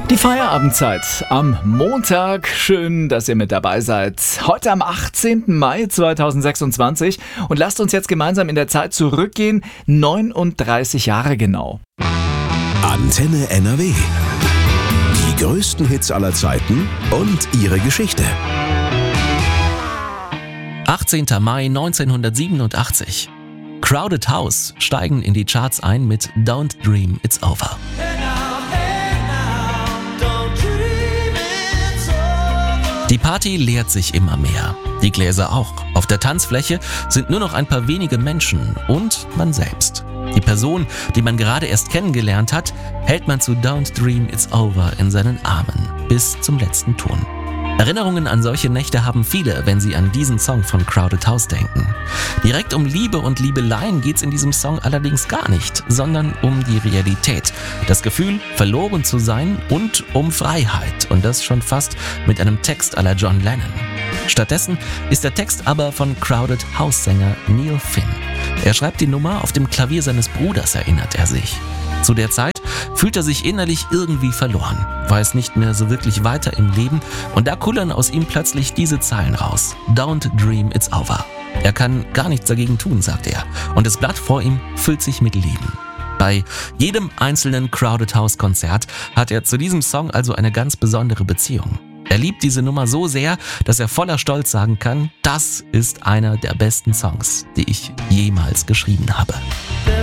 Die Feierabendzeit am Montag. Schön, dass ihr mit dabei seid. Heute am 18. Mai 2026. Und lasst uns jetzt gemeinsam in der Zeit zurückgehen. 39 Jahre genau. Antenne NRW. Die größten Hits aller Zeiten und ihre Geschichte. 18. Mai 1987. Crowded House steigen in die Charts ein mit Don't Dream It's Over. Die Party leert sich immer mehr. Die Gläser auch. Auf der Tanzfläche sind nur noch ein paar wenige Menschen und man selbst. Die Person, die man gerade erst kennengelernt hat, hält man zu Don't Dream It's Over in seinen Armen bis zum letzten Ton. Erinnerungen an solche Nächte haben viele, wenn sie an diesen Song von Crowded House denken. Direkt um Liebe und Liebeleien geht's in diesem Song allerdings gar nicht, sondern um die Realität, das Gefühl, verloren zu sein und um Freiheit. Und das schon fast mit einem Text à la John Lennon. Stattdessen ist der Text aber von Crowded House-Sänger Neil Finn. Er schreibt die Nummer auf dem Klavier seines Bruders, erinnert er sich. Zu der Zeit fühlt er sich innerlich irgendwie verloren, weiß nicht mehr so wirklich weiter im Leben und da kullern aus ihm plötzlich diese Zeilen raus. Don't dream it's over. Er kann gar nichts dagegen tun, sagt er, und das Blatt vor ihm füllt sich mit Leben. Bei jedem einzelnen Crowded House Konzert hat er zu diesem Song also eine ganz besondere Beziehung. Er liebt diese Nummer so sehr, dass er voller Stolz sagen kann, das ist einer der besten Songs, die ich jemals geschrieben habe.